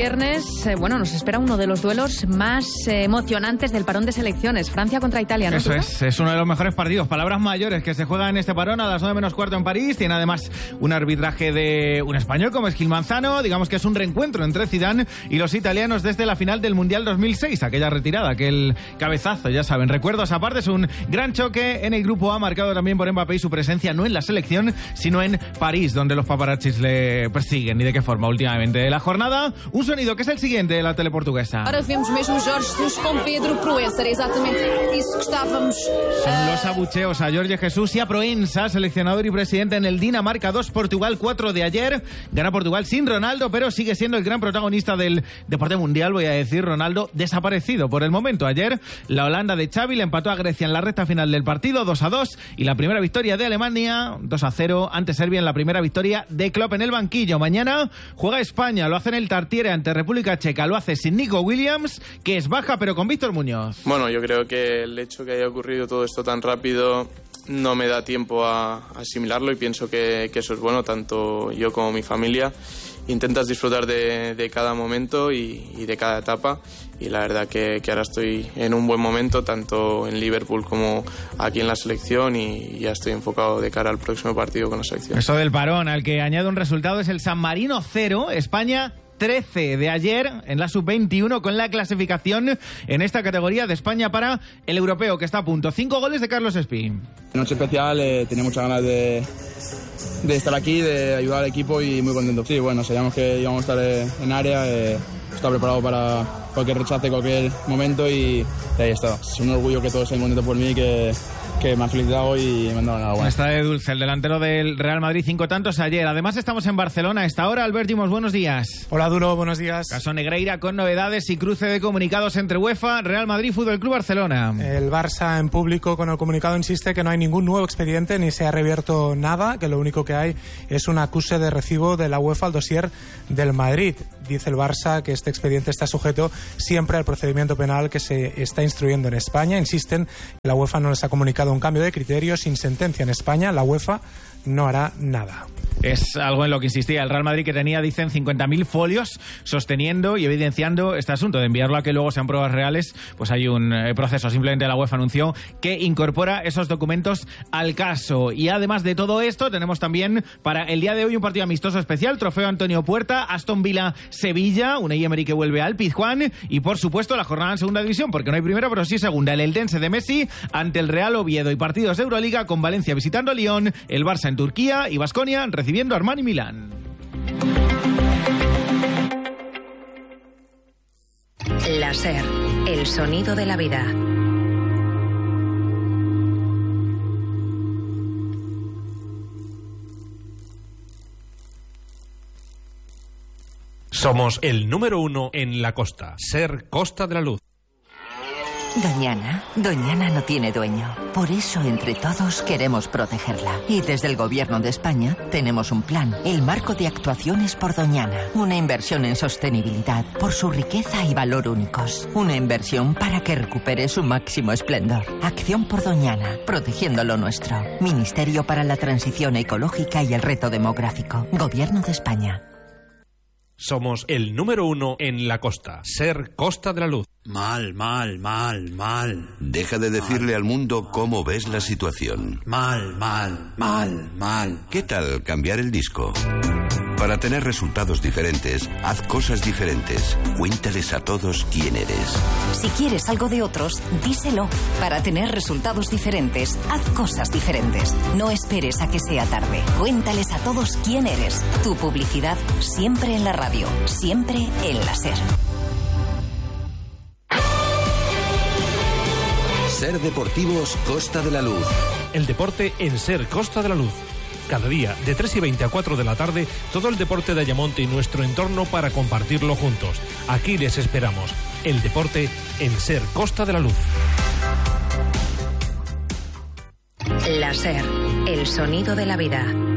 viernes, nos espera uno de los duelos más emocionantes del parón de selecciones. Francia contra Italia, ¿no? Eso es uno de los mejores partidos. Palabras mayores que se juegan en este parón a las 9:45 en París. Tiene además un arbitraje de un español como es Gil Manzano. Digamos que es un reencuentro entre Zidane y los italianos desde la final del Mundial 2006. Aquella retirada, aquel cabezazo, ya saben. Recuerdos aparte, es un gran choque en el grupo A, marcado también por Mbappé y su presencia no en la selección, sino en París, donde los paparazzis le persiguen. ¿Y de qué forma últimamente? De la jornada, un sonido que es el siguiente de la tele portuguesa. Ahora vemos mesmo Jorge Jesus con Pedro Proença, era exatamente isso que estávamos. Son los abucheos a Jorge Jesús y a Proença, seleccionador y presidente en el Dinamarca 2, Portugal 4 de ayer. Gana Portugal sin Ronaldo, pero sigue siendo el gran protagonista del deporte mundial, voy a decir. Ronaldo desaparecido por el momento. Ayer la Holanda de Xavi le empató a Grecia en la recta final del partido 2-2, y la primera victoria de Alemania 2-0 ante Serbia en la primera victoria de Klopp en el banquillo. Mañana juega España, lo hace en el Tartiere ante República Checa, lo hace sin Nico Williams, que es baja, pero con Víctor Muñoz. Bueno, yo creo que el hecho que haya ocurrido todo esto tan rápido no me da tiempo a asimilarlo, y pienso que eso es bueno, tanto yo como mi familia. Intentas disfrutar de cada momento y de cada etapa, y la verdad que ahora estoy en un buen momento, tanto en Liverpool como aquí en la selección, y ya estoy enfocado de cara al próximo partido con la selección. Eso del parón, al que añade un resultado, es el San Marino 0, España 13 de ayer en la sub-21, con la clasificación en esta categoría de España para el europeo, que está a punto. 5 goles de Carlos Espí. Noche especial, tenía muchas ganas de estar aquí, de ayudar al equipo, y muy contento. Sí, bueno, sabíamos que íbamos a estar en área, estaba preparado para cualquier rechace, cualquier momento, y ahí está. Es un orgullo que todos estén contentos por mí, que me han felicitado y me han dado enhorabuena. Está de dulce el delantero del Real Madrid, 5 tantos ayer. Además estamos en Barcelona a esta hora. Albert Dimos, buenos días. Hola Duro, buenos días. Caso Negreira con novedades y cruce de comunicados entre UEFA, Real Madrid, Fútbol Club Barcelona. El Barça en público con el comunicado insiste que no hay ningún nuevo expediente ni se ha reabierto nada, que lo único que hay es un acuse de recibo de la UEFA al dossier del Madrid. Dice el Barça que este expediente está sujeto siempre al procedimiento penal que se está instruyendo en España. Insisten que la UEFA no les ha comunicado un cambio de criterio. Sin sentencia en España, la UEFA no hará nada. Es algo en lo que insistía el Real Madrid, que tenía, dicen, 50.000 folios sosteniendo y evidenciando este asunto. De enviarlo a que luego sean pruebas reales, pues hay un proceso. Simplemente la UEFA anunció que incorpora esos documentos al caso. Y además de todo esto, tenemos también para el día de hoy un partido amistoso especial, trofeo Antonio Puerta, Aston Villa-Sevilla, un Emery que vuelve al Pizjuán, y por supuesto la jornada en segunda división, porque no hay primera pero sí segunda. El Eldense de Messi ante el Real Oviedo, y partidos de Euroliga con Valencia visitando a Lyon, el Barça en Turquía y Baskonia recibiendo a Armani Milán. La SER, el sonido de la vida. Somos el número 1 en la costa. SER Costa de la Luz. Doñana no tiene dueño. Por eso, entre todos, queremos protegerla. Y desde el Gobierno de España tenemos un plan. El Marco de Actuaciones por Doñana. Una inversión en sostenibilidad por su riqueza y valor únicos. Una inversión para que recupere su máximo esplendor. Acción por Doñana, protegiendo lo nuestro. Ministerio para la Transición Ecológica y el Reto Demográfico. Gobierno de España. Somos el número 1 en la costa. SER Costa de la Luz. Mal. Deja de decirle al mundo cómo ves la situación. Mal. ¿Qué tal cambiar el disco? Para tener resultados diferentes, haz cosas diferentes. Cuéntales a todos quién eres. Si quieres algo de otros, díselo. Para tener resultados diferentes, haz cosas diferentes. No esperes a que sea tarde. Cuéntales a todos quién eres. Tu publicidad siempre en la radio, siempre en la SER. SER Deportivos Costa de la Luz. El deporte en SER Costa de la Luz. Cada día, de 3:20 a 4 de la tarde, todo el deporte de Ayamonte y nuestro entorno para compartirlo juntos. Aquí les esperamos. El deporte en SER Costa de la Luz. La SER, el sonido de la vida.